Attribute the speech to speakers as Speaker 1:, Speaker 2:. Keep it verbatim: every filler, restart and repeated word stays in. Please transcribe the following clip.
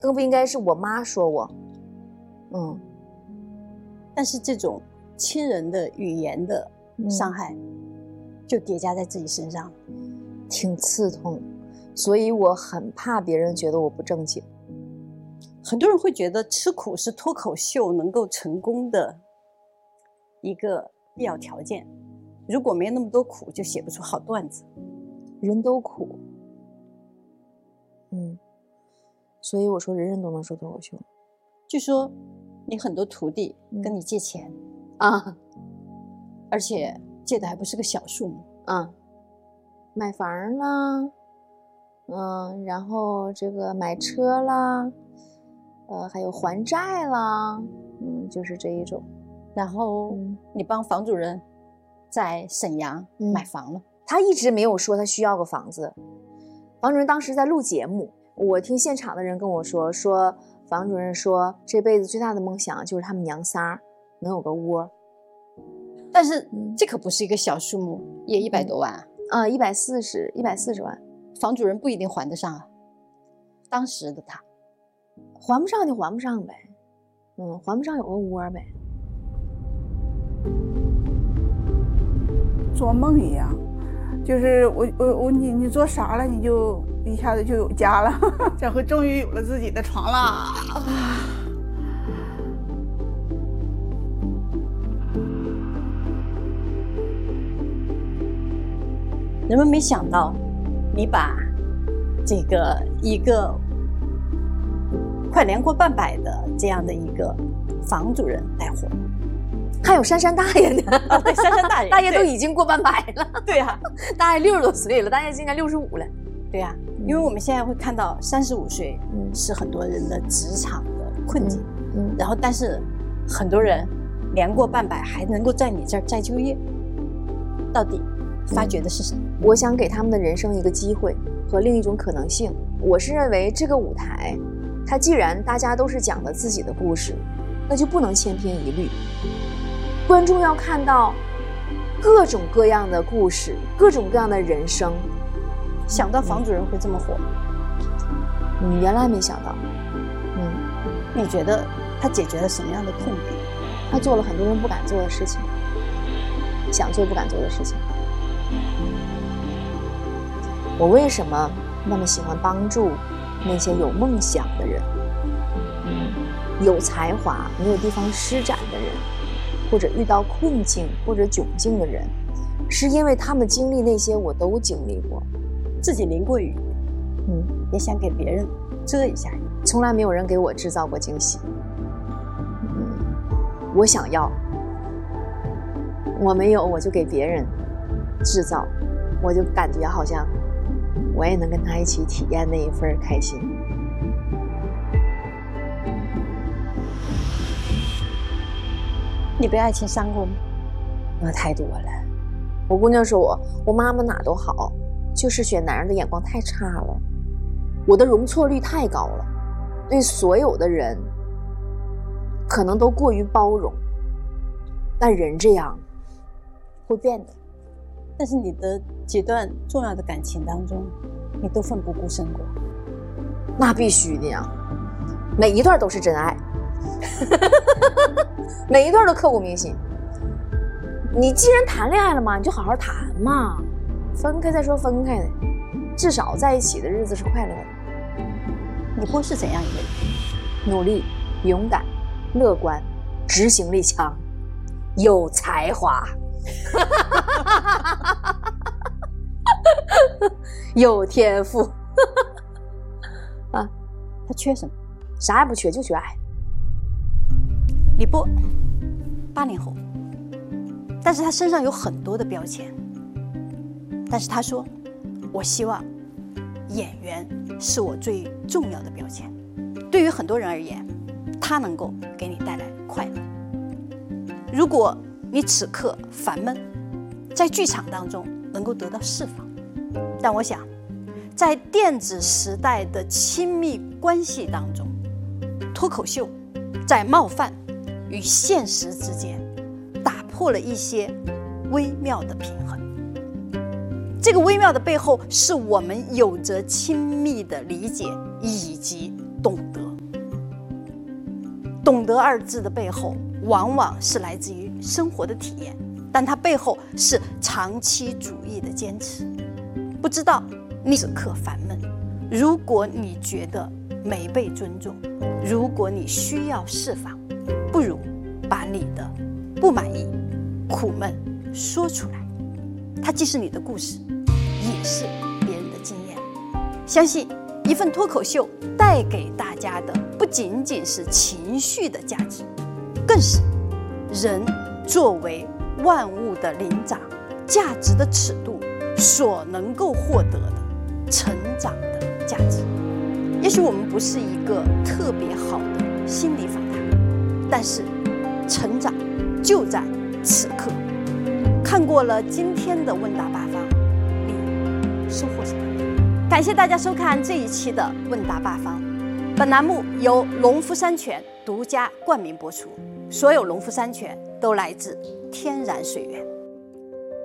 Speaker 1: 更不应该是我妈说我。嗯，
Speaker 2: 但是这种亲人的语言的伤害，就叠加在自己身上，
Speaker 1: 挺刺痛，所以我很怕别人觉得我不正经。
Speaker 2: 很多人会觉得吃苦是脱口秀能够成功的一个必要条件，如果没有那么多苦，就写不出好段子。
Speaker 1: 人都苦，嗯，所以我说人人都能说脱口秀。
Speaker 2: 据说你很多徒弟跟你借钱、
Speaker 1: 嗯、啊，
Speaker 2: 而且借的还不是个小数目
Speaker 1: 啊，买房啦，嗯，然后这个买车啦，呃，还有还债啦，嗯，就是这一种。
Speaker 2: 然后你帮房主任在沈阳买房了、嗯、
Speaker 1: 他一直没有说他需要个房子。房主任当时在录节目，我听现场的人跟我说，说房主任说这辈子最大的梦想就是他们娘仨能有个窝。
Speaker 2: 但是这可不是一个小数目，也一百多万啊！
Speaker 1: 啊、嗯，一百四十，一百四十万，
Speaker 2: 房主任不一定还得上啊。当时的他，
Speaker 1: 还不上就还不上呗，嗯，还不上有个窝呗。
Speaker 3: 做梦一样，就是我我我你你做啥了，你就一下子就有家了，这回终于有了自己的床了。啊
Speaker 2: 人们没想到，你把这个一个快年过半百的这样的一个房主任带火，
Speaker 1: 还有珊珊大爷呢。
Speaker 2: 哦，对，珊珊大爷，
Speaker 1: 大爷都已经过半百了。
Speaker 2: 对呀、啊，
Speaker 1: 大爷六十多岁了，大爷今年六十五了。
Speaker 2: 对呀、啊，因为我们现在会看到三十五岁是很多人的职场的困境，嗯嗯、然后但是很多人年过半百还能够在你这儿再就业，到底发掘的是什么？
Speaker 1: 我想给他们的人生一个机会和另一种可能性。我是认为这个舞台，它既然大家都是讲的自己的故事，那就不能千篇一律。观众要看到各种各样的故事，各种各样的人生。
Speaker 2: 想到房主任会这么火，
Speaker 1: 嗯，原来没想到。嗯，
Speaker 2: 你觉得他解决了什么样的痛点？
Speaker 1: 他做了很多人不敢做的事情，想做不敢做的事情。我为什么那么喜欢帮助那些有梦想的人，嗯，有才华没有地方施展的人，或者遇到困境或者窘境的人，是因为他们经历那些我都经历过，
Speaker 2: 自己淋过雨，
Speaker 1: 嗯，
Speaker 2: 也想给别人遮一下。
Speaker 1: 从来没有人给我制造过惊喜，嗯，我想要，我没有我就给别人制造，我就感觉好像我也能跟他一起体验那一份开心。
Speaker 2: 你被爱情伤过吗？
Speaker 1: 那太多了。我姑娘说我，我妈妈哪都好，就是选男人的眼光太差了，我的容错率太高了，对所有的人可能都过于包容，但人这样会变的。
Speaker 2: 但是你的几段重要的感情当中，你都奋不顾身过。
Speaker 1: 那必须的呀，每一段都是真爱。每一段都刻骨铭心。你既然谈恋爱了嘛，你就好好谈嘛，分开再说分开的，至少在一起的日子是快乐的。
Speaker 2: 你波是怎样一个人？
Speaker 1: 努力、勇敢、乐观、执行力强、有才华，有天赋。啊，
Speaker 2: 他缺什么？
Speaker 1: 啥也不缺，就缺爱。
Speaker 2: 李波八零后，但是他身上有很多的标签，但是他说我希望演员是我最重要的标签。对于很多人而言，他能够给你带来快乐。如果你此刻烦闷，在剧场当中能够得到释放，但我想在电子时代的亲密关系当中，脱口秀在冒犯与现实之间打破了一些微妙的平衡。这个微妙的背后，是我们有着亲密的理解以及懂得。 懂得二字的背后，往往是来自于生活的体验，但它背后是长期主义的坚持。不知道你此刻烦闷，如果你觉得没被尊重，如果你需要释放，不如把你的不满意、苦闷说出来。它既是你的故事，也是别人的经验。相信一份脱口秀带给大家的不仅仅是情绪的价值，更是人作为万物的灵长价值的尺度所能够获得的成长的价值。也许我们不是一个特别好的心理访谈，但是成长就在此刻。看过了今天的问答八方，你收获什么？感谢大家收看这一期的问答八方。本栏目由农夫山泉独家冠名播出，所有农夫山泉都来自天然水源。